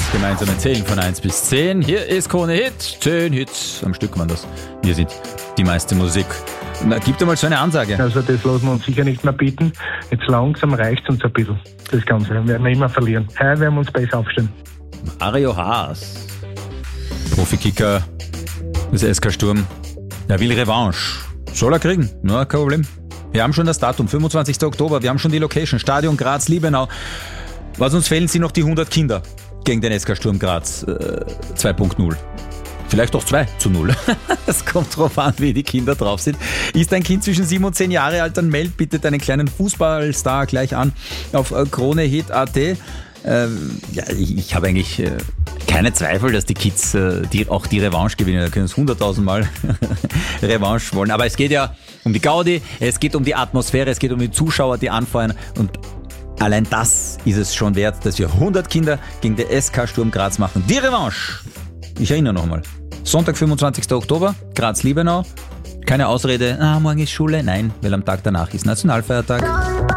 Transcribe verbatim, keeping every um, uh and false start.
gemeinsame Zählen von eins bis zehn. Hier ist Krone Hit. zehn Hits am Stück waren das. Wir sind die meiste Musik. Na, gib dir mal so eine Ansage. Also das lassen wir uns sicher nicht mehr bieten. Jetzt langsam reicht es uns ein bisschen, das Ganze. Wir werden immer verlieren. Heuer werden wir uns besser aufstellen. Mario Haas, Profikicker des S K Sturm. Er will Revanche. Soll er kriegen, na, kein Problem. Wir haben schon das Datum, fünfundzwanzigster Oktober. Wir haben schon die Location, Stadion Graz-Liebenau. Was uns fehlen, sind noch die hundert Kinder gegen den S K Sturm Graz äh, zwei Punkt null. Vielleicht auch zwei zu null. Es kommt drauf an, wie die Kinder drauf sind. Ist ein Kind zwischen sieben und zehn Jahre alt, dann meld bitte deinen kleinen Fußballstar gleich an auf kronehit punkt at. Äh, ja, ich, ich habe eigentlich äh, keine Zweifel, dass die Kids äh, die, auch die Revanche gewinnen. Da können es hunderttausend Mal Revanche wollen. Aber es geht ja um die Gaudi, es geht um die Atmosphäre, es geht um die Zuschauer, die anfeuern. Und allein das ist es schon wert, dass wir hundert Kinder gegen den S K Sturm Graz machen. Die Revanche! Ich erinnere nochmal. Sonntag, fünfundzwanzigster Oktober, Graz-Liebenau. Keine Ausrede, ah, morgen ist Schule. Nein, weil am Tag danach ist Nationalfeiertag.